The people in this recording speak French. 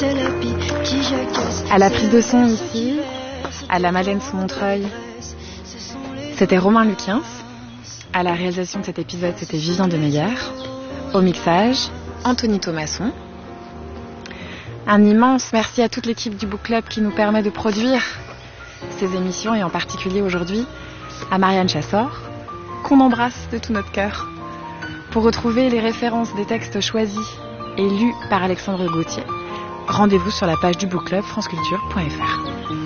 À la prise de son ici, à la Madeleine sous Montreuil, c'était Romain Luquins. À la réalisation de cet épisode, c'était Vivien Demeyer. Au mixage, Anthony Thomasson. Un immense merci à toute l'équipe du Book Club qui nous permet de produire ces émissions et en particulier aujourd'hui à Marianne Chassor, qu'on embrasse de tout notre cœur. Pour retrouver les références des textes choisis et lus par Alexandre Gauthier, rendez-vous sur la page du Book Club franceculture.fr.